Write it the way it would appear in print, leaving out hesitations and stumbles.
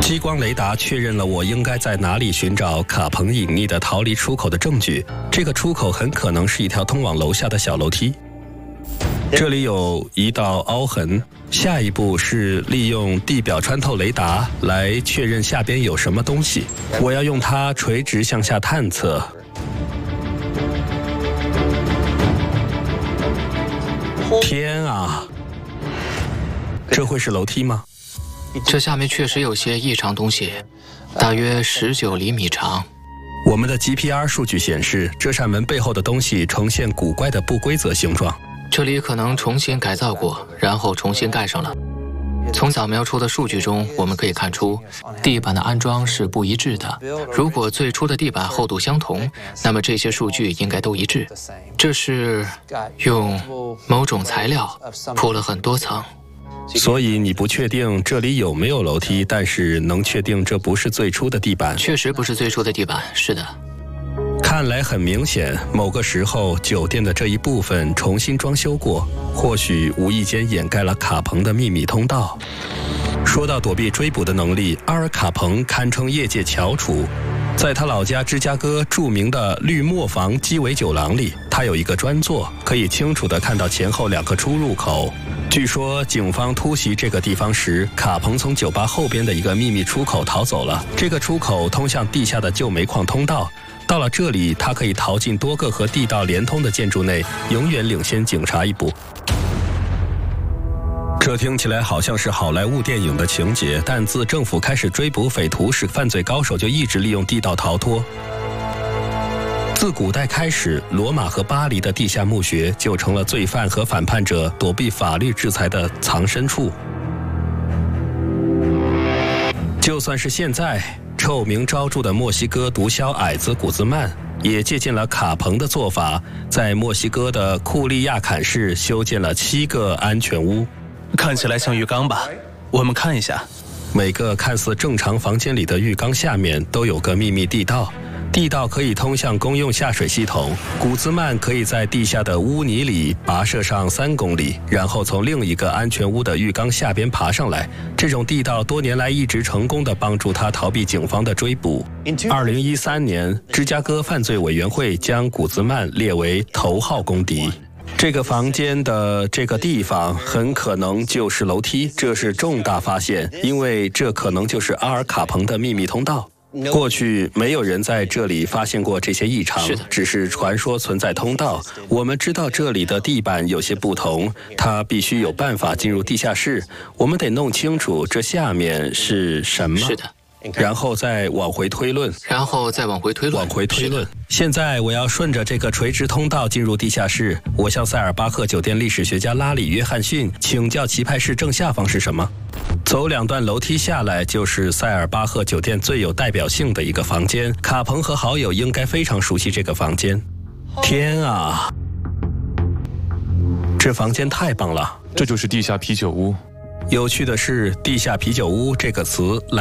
激光雷达确认了我应该在哪里寻找卡彭隐匿的逃离出口的证据。这个出口很可能是一条通往楼下的小楼梯。这里有一道凹痕。下一步是利用地表穿透雷达来确认下边有什么东西。我要用它垂直向下探测。天啊！这会是楼梯吗？ 这下面确实有些异常东西，大约19厘米长。 我们的 GPR 数据显示，这扇门背后的东西呈现古怪的不规则形状。 这里可能重新改造过，然后重新盖上了。从扫描出的数据中，我们可以看出地板的安装是不一致的。如果最初的地板厚度相同，那么这些数据应该都一致。这是用某种材料铺了很多层。 所以你不确定这里有没有楼梯，但是能确定这不是最初的地板。 确实不是最初的地板，是的。 看来很明显，某个时候酒店的这一部分重新装修过，或许无意间掩盖了卡彭的秘密通道。说到躲避追捕的能力，阿尔卡彭堪称业界翘楚。在他老家芝加哥著名的绿磨坊鸡尾酒廊里，他有一个专座，可以清楚地看到前后2个出入口。据说警方突袭这个地方时，卡彭从酒吧后边的一个秘密出口逃走了。这个出口通向地下的旧煤矿通道。到了这里，他可以逃进多个和地道连通的建筑内，永远领先警察一步。这听起来好像是好莱坞电影的情节，但自政府开始追捕匪徒时，犯罪高手就一直利用地道逃脱。自古代开始，罗马和巴黎的地下墓穴就成了罪犯和反叛者躲避法律制裁的藏身处。就算是现在，臭名昭著的墨西哥毒枭矮子古兹曼也借鉴了卡彭的做法，在墨西哥的库利亚坎市修建了7个安全屋。 看起来像浴缸吧？我们看一下。 每个看似正常房间里的浴缸下面都有个秘密地道，地道可以通向公用下水系统。古兹曼可以在地下的污泥里跋涉上3公里，然后从另一个安全屋的浴缸下边爬上来。这种地道多年来一直成功地帮助他逃避警方的追捕。2013年，芝加哥犯罪委员会将古兹曼列为头号公敌。这个房间的这个地方很可能就是楼梯，这是重大发现，因为这可能就是阿尔卡彭的秘密通道。过去没有人在这里发现过这些异常，只是传说存在通道。我们知道这里的地板有些不同，它必须有办法进入地下室。我们得弄清楚这下面是什么。 是的。 然后再往回推论，现在我要顺着这个垂直通道进入地下室。我向塞尔巴赫酒店历史学家拉里·约翰逊请教棋牌室正下方是什么。走2段楼梯下来就是塞尔巴赫酒店最有代表性的一个房间。卡彭和好友应该非常熟悉这个房间。天啊，这房间太棒了！ 这就是地下啤酒屋。 有趣的是，地下啤酒屋这个词